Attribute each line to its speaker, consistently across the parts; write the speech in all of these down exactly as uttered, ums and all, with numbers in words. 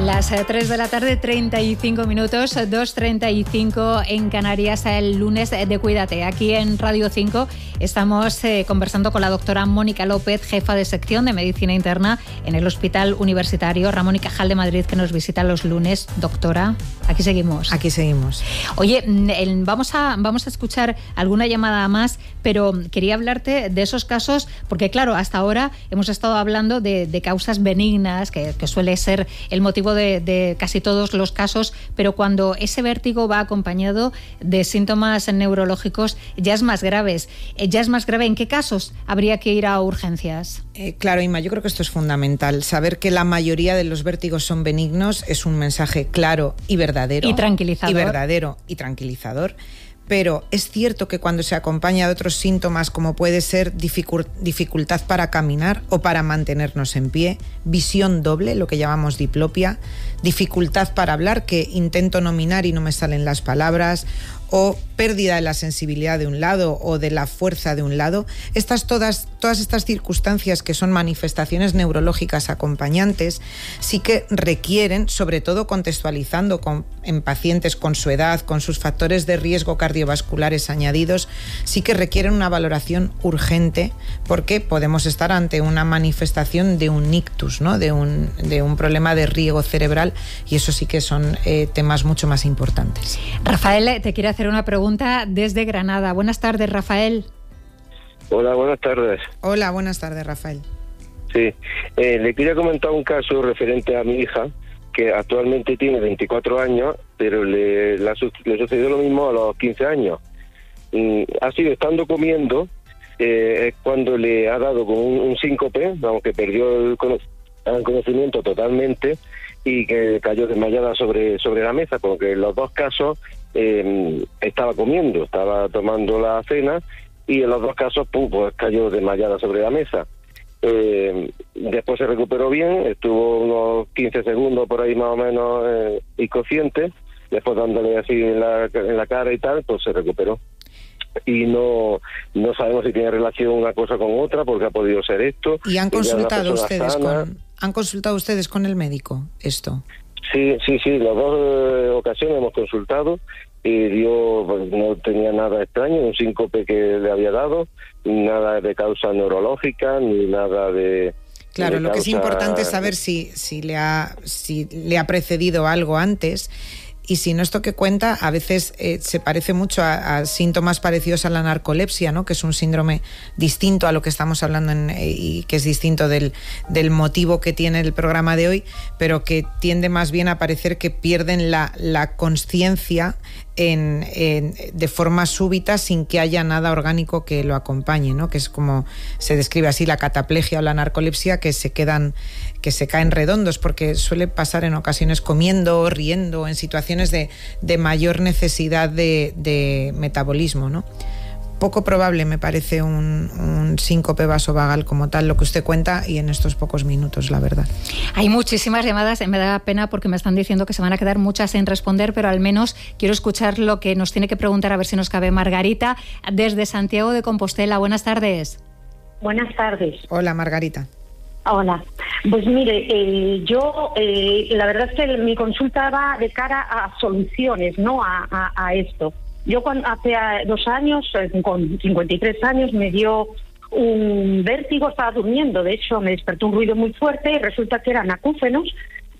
Speaker 1: Las tres de la tarde, treinta y cinco minutos, dos treinta y cinco en Canarias, el lunes de Cuídate. Aquí en Radio cinco estamos eh, conversando con la doctora Mónica López, jefa de sección de Medicina Interna en el Hospital Universitario Ramón y Cajal de Madrid, que nos visita los lunes. Doctora, aquí seguimos.
Speaker 2: Aquí seguimos.
Speaker 1: Oye, vamos a, vamos a escuchar alguna llamada más, pero quería hablarte de esos casos, porque claro, hasta ahora hemos estado hablando de, de causas benignas, que, que suele ser el motivo De, de casi todos los casos, pero cuando ese vértigo va acompañado de síntomas neurológicos ya es más graves. Ya es más grave. ¿En qué casos habría que ir a urgencias?
Speaker 2: Eh, claro, Inma, yo creo que esto es fundamental. Saber que la mayoría de los vértigos son benignos es un mensaje claro y verdadero.
Speaker 1: Y tranquilizador.
Speaker 2: Y verdadero y tranquilizador. Pero es cierto que cuando se acompaña de otros síntomas, como puede ser dificultad para caminar o para mantenernos en pie, visión doble, lo que llamamos diplopia, dificultad para hablar, que intento nominar y no me salen las palabras, o pérdida de la sensibilidad de un lado o de la fuerza de un lado, estas todas, todas estas circunstancias que son manifestaciones neurológicas acompañantes, sí que requieren, sobre todo contextualizando con, en pacientes con su edad, con sus factores de riesgo cardiovasculares añadidos, sí que requieren una valoración urgente, porque podemos estar ante una manifestación de un ictus, ¿no? de, un, de un problema de riego cerebral, y eso sí que son eh, temas mucho más importantes.
Speaker 1: Rafael, te quiero hacer una pregunta desde Granada. Buenas tardes, Rafael.
Speaker 3: Hola, buenas tardes.
Speaker 2: Hola, buenas tardes, Rafael.
Speaker 3: Sí, eh, le quería comentar un caso referente a mi hija, que actualmente tiene veinticuatro años, pero le, la, le sucedió lo mismo a los quince años. Mm, ha sido estando comiendo, eh, es cuando le ha dado con un, un síncope, aunque perdió el, cono el conocimiento totalmente, y que cayó desmayada sobre, sobre la mesa, porque en los dos casos eh, estaba comiendo, estaba tomando la cena, y en los dos casos pues, pues cayó desmayada sobre la mesa. Eh, después se recuperó bien, estuvo unos quince segundos por ahí más o menos eh, inconsciente, después dándole así en la, en la cara y tal, pues se recuperó. Y no no sabemos si tiene relación una cosa con otra, porque ha podido ser esto.
Speaker 2: ¿Y han consultado ustedes con, han consultado ustedes con el médico esto?
Speaker 3: Sí, sí, sí, las dos eh, ocasiones hemos consultado y dio, pues, no tenía nada extraño, un síncope que le había dado, nada de causa neurológica, ni nada de...
Speaker 2: Claro,
Speaker 3: de
Speaker 2: lo
Speaker 3: causa...
Speaker 2: que es importante es saber si, si, le ha, si le ha precedido algo antes. Y si no, esto que cuenta a veces eh, se parece mucho a, a síntomas parecidos a la narcolepsia, ¿no? Que es un síndrome distinto a lo que estamos hablando en, eh, y que es distinto del, del motivo que tiene el programa de hoy, pero que tiende más bien a parecer que pierden la, la consciencia en, en, de forma súbita sin que haya nada orgánico que lo acompañe, ¿no? Que es como se describe así la cataplegia o la narcolepsia, que se quedan, que se caen redondos, porque suele pasar en ocasiones comiendo, riendo, en situaciones de, de mayor necesidad de, de metabolismo, ¿no? Poco probable me parece un, un síncope vasovagal como tal, lo que usted cuenta, y en estos pocos minutos, la verdad.
Speaker 1: Hay muchísimas llamadas, me da pena porque me están diciendo que se van a quedar muchas sin responder, pero al menos quiero escuchar lo que nos tiene que preguntar, a ver si nos cabe. Margarita, desde Santiago de Compostela. Buenas tardes.
Speaker 4: Buenas tardes.
Speaker 2: Hola, Margarita.
Speaker 4: Hola. Pues mire, eh, yo eh, la verdad es que mi consulta va de cara a soluciones, no a, a, a esto. Yo cuando, hace dos años, con cincuenta y tres años, me dio un vértigo, estaba durmiendo, de hecho me despertó un ruido muy fuerte y resulta que eran acúfenos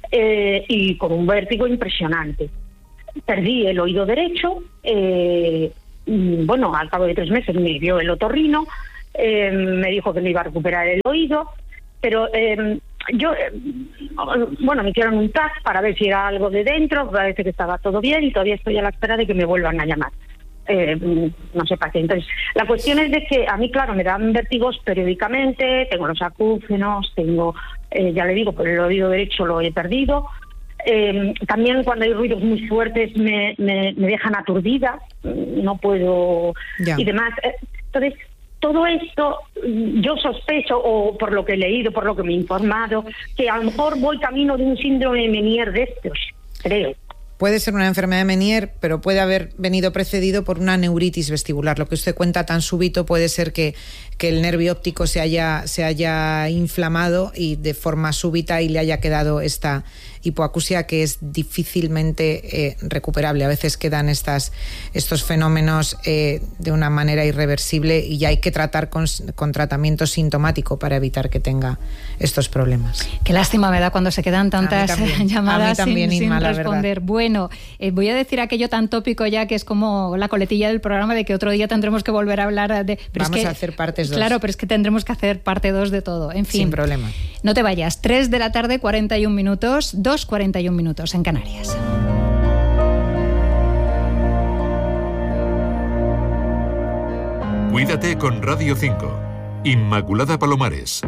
Speaker 4: eh, y con un vértigo impresionante. Perdí el oído derecho, eh, bueno, al cabo de tres meses me vio el otorrino, eh, me dijo que me iba a recuperar el oído, pero eh, yo, eh, bueno, me hicieron un T A C para ver si era algo de dentro, parece que estaba todo bien y todavía estoy a la espera de que me vuelvan a llamar. Eh, no sé para qué. Entonces, la cuestión es de que a mí, claro, me dan vértigos periódicamente, tengo los acúfenos, tengo, eh, ya le digo, por el oído derecho lo he perdido. Eh, también cuando hay ruidos muy fuertes me, me, me dejan aturdida, no puedo
Speaker 2: ya.
Speaker 4: y demás. Entonces, todo esto, yo sospecho, o por lo que he leído, por lo que me he informado, que a lo mejor voy camino de un síndrome de Meniere de estos, creo.
Speaker 2: Puede ser una enfermedad de Meniere, pero puede haber venido precedido por una neuritis vestibular. Lo que usted cuenta tan súbito puede ser que, que el nervio óptico se haya, se haya inflamado y de forma súbita y le haya quedado esta hipoacusia que es difícilmente eh, recuperable. A veces quedan estas, estos fenómenos eh, de una manera irreversible y ya hay que tratar con, con tratamiento sintomático para evitar que tenga estos problemas.
Speaker 1: Qué lástima me da cuando se quedan tantas
Speaker 2: también,
Speaker 1: llamadas
Speaker 2: también,
Speaker 1: sin,
Speaker 2: Inma,
Speaker 1: sin responder. Bueno, eh, voy a decir aquello tan tópico ya que es como la coletilla del programa de que otro día tendremos que volver a hablar de... Pero
Speaker 2: Vamos
Speaker 1: es que,
Speaker 2: a hacer partes dos.
Speaker 1: Claro, pero es que tendremos que hacer parte dos de todo. En fin.
Speaker 2: Sin problema.
Speaker 1: No te vayas. tres de la tarde, cuarenta y un minutos, dos cuarenta y un minutos en Canarias.
Speaker 5: Cuídate con Radio cinco. Inmaculada Palomares.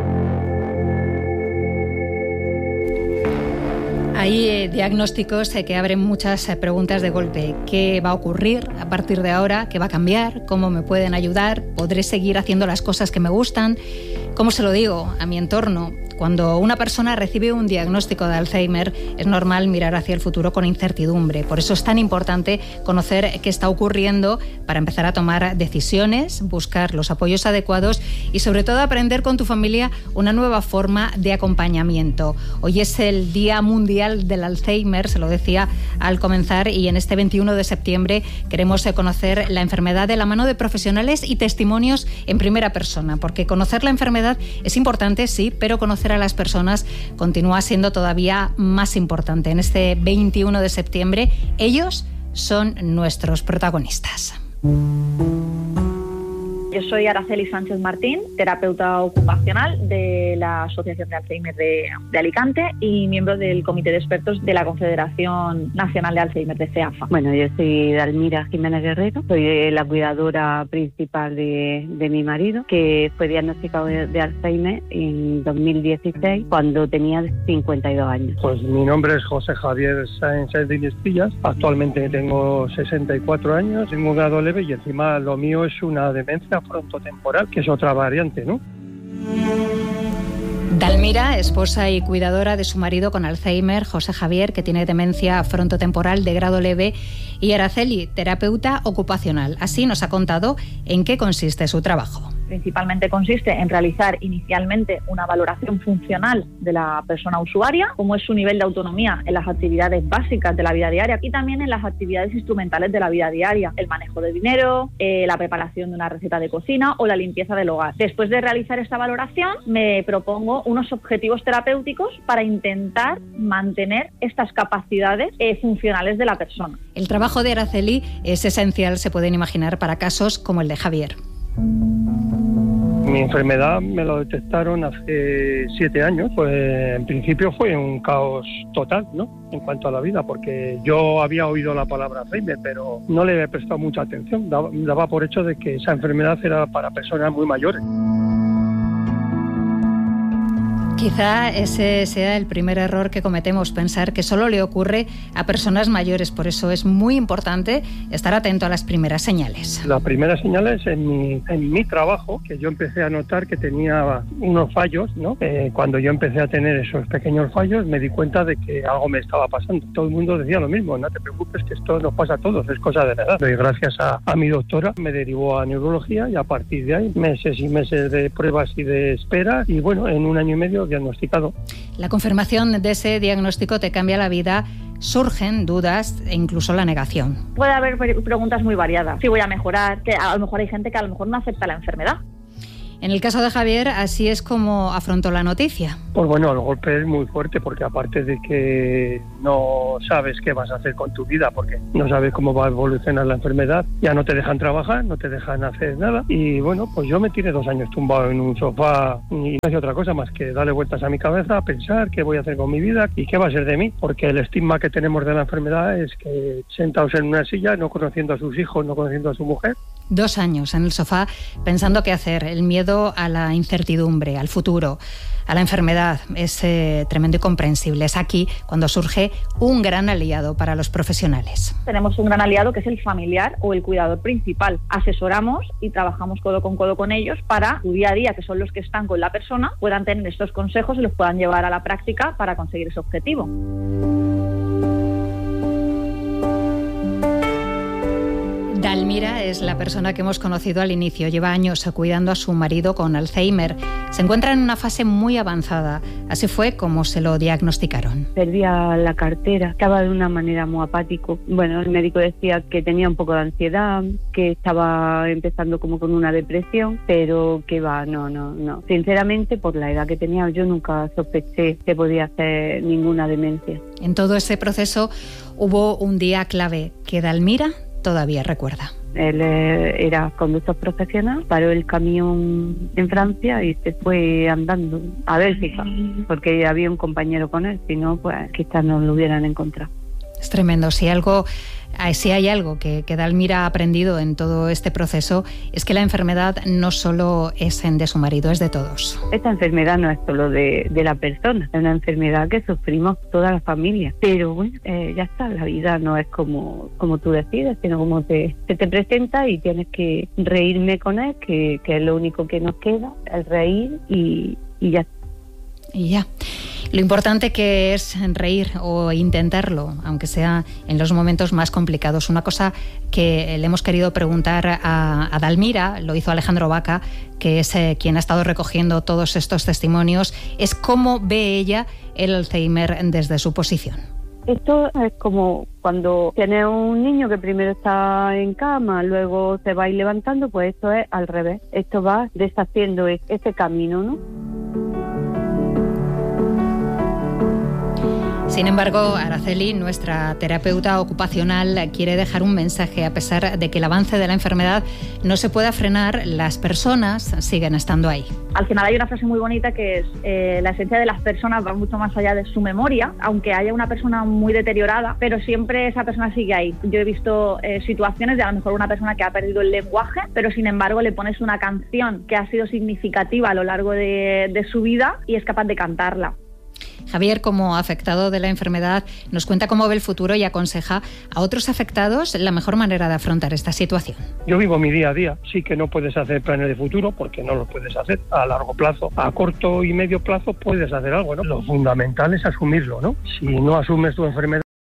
Speaker 1: Hay eh, diagnósticos eh, que abren muchas eh, preguntas de golpe. ¿Qué va a ocurrir a partir de ahora? ¿Qué va a cambiar? ¿Cómo me pueden ayudar? ¿Podré seguir haciendo las cosas que me gustan? ¿Cómo se lo digo a mi entorno? Cuando una persona recibe un diagnóstico de Alzheimer, es normal mirar hacia el futuro con incertidumbre. Por eso es tan importante conocer qué está ocurriendo para empezar a tomar decisiones, buscar los apoyos adecuados y sobre todo aprender con tu familia una nueva forma de acompañamiento. Hoy es el Día Mundial del Alzheimer, se lo decía al comenzar, y en este veintiuno de septiembre queremos conocer la enfermedad de la mano de profesionales y testimonios en primera persona, porque conocer la enfermedad es importante, sí, pero conocer a las personas continúa siendo todavía más importante. En este veintiuno de septiembre, ellos son nuestros protagonistas.
Speaker 6: Yo soy Araceli Sánchez Martín, terapeuta ocupacional de la Asociación de Alzheimer de, de Alicante y miembro del Comité de Expertos de la Confederación Nacional de Alzheimer de CEAFA.
Speaker 7: Bueno, yo soy Dalmira Jiménez Guerrero, soy la cuidadora principal de, de mi marido, que fue diagnosticado de, de Alzheimer en dos mil dieciséis, cuando tenía cincuenta y dos años.
Speaker 8: Pues mi nombre es José Javier Sáenz de Ilestillas, actualmente tengo sesenta y cuatro años, tengo un grado leve y encima lo mío es una demencia frontotemporal, que es otra variante, ¿no?
Speaker 1: Dalmira, esposa y cuidadora de su marido con Alzheimer, José Javier, que tiene demencia frontotemporal de grado leve, y Araceli, terapeuta ocupacional. Así nos ha contado en qué consiste su trabajo.
Speaker 6: Principalmente consiste en realizar inicialmente una valoración funcional de la persona usuaria, cómo es su nivel de autonomía en las actividades básicas de la vida diaria y también en las actividades instrumentales de la vida diaria, el manejo de dinero, eh, la preparación de una receta de cocina o la limpieza del hogar. Después de realizar esta valoración, me propongo unos objetivos terapéuticos para intentar mantener estas capacidades eh, funcionales de la persona.
Speaker 1: El trabajo de Araceli es esencial, se pueden imaginar, para casos como el de Javier.
Speaker 8: Mi enfermedad me lo detectaron hace siete años, pues en principio fue un caos total, ¿no? En cuanto a la vida, porque yo había oído la palabra Alzheimer, pero no le he prestado mucha atención, daba, daba por hecho de que esa enfermedad era para personas muy mayores.
Speaker 1: Quizá ese sea el primer error que cometemos, pensar que solo le ocurre a personas mayores. Por eso es muy importante estar atento a las primeras señales.
Speaker 8: Las primeras señales en mi, en mi trabajo, que yo empecé a notar que tenía unos fallos, ¿no? Eh, cuando yo empecé a tener esos pequeños fallos, me di cuenta de que algo me estaba pasando. Todo el mundo decía lo mismo, no te preocupes, que esto nos pasa a todos, es cosa de la edad. Y gracias a, a mi doctora me derivó a neurología y a partir de ahí meses y meses de pruebas y de espera y bueno, en un año y medio diagnosticado.
Speaker 1: La confirmación de ese diagnóstico te cambia la vida. Surgen dudas e incluso la negación.
Speaker 6: Puede haber preguntas muy variadas. Si voy a mejorar, que a lo mejor hay gente que a lo mejor no acepta la enfermedad.
Speaker 1: En el caso de Javier, así es como afrontó la noticia.
Speaker 8: Pues bueno, el golpe es muy fuerte porque aparte de que no sabes qué vas a hacer con tu vida porque no sabes cómo va a evolucionar la enfermedad, ya no te dejan trabajar, no te dejan hacer nada y bueno, pues yo me tiré dos años tumbado en un sofá y no hacía otra cosa más que darle vueltas a mi cabeza, pensar qué voy a hacer con mi vida y qué va a ser de mí, porque el estigma que tenemos de la enfermedad es que sentados en una silla, no conociendo a sus hijos, no conociendo a su mujer.
Speaker 1: Dos años en el sofá pensando qué hacer, el miedo a la incertidumbre, al futuro, a la enfermedad, es eh, tremendo y comprensible. Es aquí cuando surge un gran aliado para los profesionales.
Speaker 6: Tenemos un gran aliado que es el familiar o el cuidador principal. Asesoramos y trabajamos codo con codo con ellos para su día a día, que son los que están con la persona, puedan tener estos consejos y los puedan llevar a la práctica para conseguir ese objetivo.
Speaker 1: Dalmira es la persona que hemos conocido al inicio. Lleva años cuidando a su marido con Alzheimer. Se encuentra en una fase muy avanzada. Así fue como se lo diagnosticaron.
Speaker 7: Perdía la cartera, estaba de una manera muy apático. Bueno, el médico decía que tenía un poco de ansiedad, que estaba empezando como con una depresión, pero que va, no, no, no. Sinceramente, por la edad que tenía, yo nunca sospeché que podía ser ninguna demencia.
Speaker 1: En todo ese proceso hubo un día clave que Dalmira todavía recuerda.
Speaker 7: Él eh, era conductor profesional, paró el camión en Francia y se fue andando a Bélgica, porque había un compañero con él, si no, pues quizás no lo hubieran encontrado.
Speaker 1: Es tremendo. Si algo, si hay algo que, que Dalmira ha aprendido en todo este proceso, es que la enfermedad no solo es de su marido, es de todos.
Speaker 7: Esta enfermedad no es solo de, de la persona, es una enfermedad que sufrimos toda la familia. Pero bueno, eh, ya está, la vida no es como, como tú decides, sino como te, te, te presenta y tienes que reírme con él, que, que es lo único que nos queda, el reír y, y ya está.
Speaker 1: Y ya. Lo importante que es reír o intentarlo, aunque sea en los momentos más complicados. Una cosa que le hemos querido preguntar a, a Dalmira, lo hizo Alejandro Vaca, que es eh, quien ha estado recogiendo todos estos testimonios, es cómo ve ella el Alzheimer desde su posición.
Speaker 7: Esto es como cuando tienes un niño que primero está en cama, luego se va a ir levantando, pues esto es al revés. Esto va deshaciendo ese camino, ¿no?
Speaker 1: Sin embargo, Araceli, nuestra terapeuta ocupacional, quiere dejar un mensaje. A pesar de que el avance de la enfermedad no se pueda frenar, las personas siguen estando ahí.
Speaker 6: Al final hay una frase muy bonita que es eh, la esencia de las personas va mucho más allá de su memoria, aunque haya una persona muy deteriorada, pero siempre esa persona sigue ahí. Yo he visto eh, situaciones de a lo mejor una persona que ha perdido el lenguaje, pero sin embargo le pones una canción que ha sido significativa a lo largo de, de su vida y es capaz de cantarla.
Speaker 1: Javier, como afectado de la enfermedad, nos cuenta cómo ve el futuro y aconseja a otros afectados la mejor manera de afrontar esta situación.
Speaker 8: Yo vivo mi día a día. Sí que no puedes hacer planes de futuro porque no lo puedes hacer a largo plazo. A corto y medio plazo puedes hacer algo, ¿no? Lo fundamental es asumirlo, ¿no? Si no asumes tu enfermedad,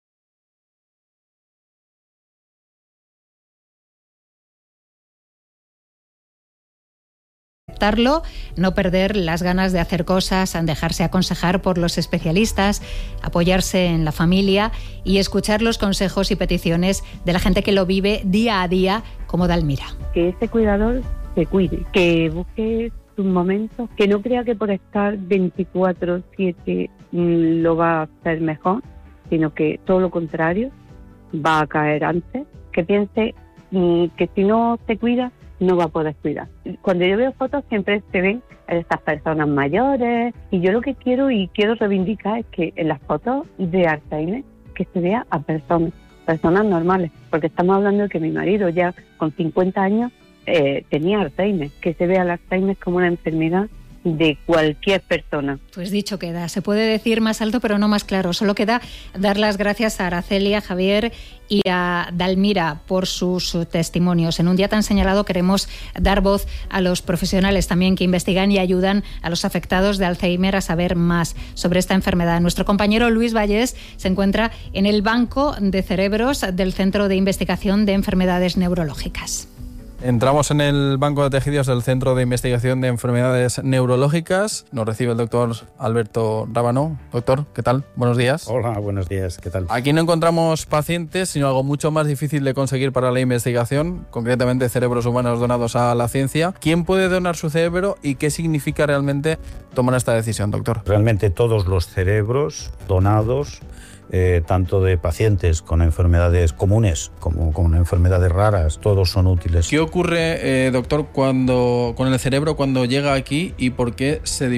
Speaker 1: no perder las ganas de hacer cosas, dejarse aconsejar por los especialistas, apoyarse en la familia y escuchar los consejos y peticiones de la gente que lo vive día a día, como Dalmira.
Speaker 7: Que ese cuidador se cuide, que busque sus momentos, que no crea que por estar veinticuatro siete lo va a hacer mejor, sino que todo lo contrario, va a caer antes, que piense que si no se cuida, no va a poder cuidar. Cuando yo veo fotos siempre se ven estas personas mayores y yo lo que quiero y quiero reivindicar es que en las fotos de Alzheimer que se vea a personas, personas normales, porque estamos hablando de que mi marido ya con cincuenta años eh, tenía Alzheimer, que se vea el Alzheimer como una enfermedad de cualquier persona.
Speaker 1: Pues dicho queda, se puede decir más alto pero no más claro. Solo queda dar las gracias a Araceli, a Javier y a Dalmira por sus testimonios. En un día tan señalado queremos dar voz a los profesionales también que investigan y ayudan a los afectados de Alzheimer a saber más sobre esta enfermedad. Nuestro compañero Luis Vallés se encuentra en el Banco de Cerebros del Centro de Investigación de Enfermedades Neurológicas.
Speaker 9: Entramos en el Banco de Tejidos del Centro de Investigación de Enfermedades Neurológicas. Nos recibe el doctor Alberto Rábano. Doctor, ¿qué tal? Buenos días.
Speaker 10: Hola, buenos días. ¿Qué tal?
Speaker 9: Aquí no encontramos pacientes, sino algo mucho más difícil de conseguir para la investigación, concretamente cerebros humanos donados a la ciencia. ¿Quién puede donar su cerebro y qué significa realmente tomar esta decisión, doctor?
Speaker 10: Realmente todos los cerebros donados, Eh, tanto de pacientes con enfermedades comunes como con enfermedades raras, todos son útiles.
Speaker 9: ¿Qué ocurre, eh, doctor, cuando con el cerebro cuando llega aquí y por qué se divide?